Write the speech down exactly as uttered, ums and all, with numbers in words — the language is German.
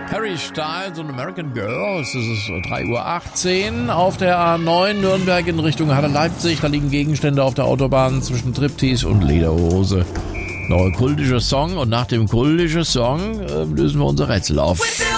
Harry Styles und American Girl. Es ist drei Uhr achtzehn auf der A neun Nürnberg in Richtung Halle Leipzig. Da liegen Gegenstände auf der Autobahn zwischen Striptease und Lederhose. Noch ein kultischer Song und nach dem kultischen Song äh, lösen wir unser Rätsel auf.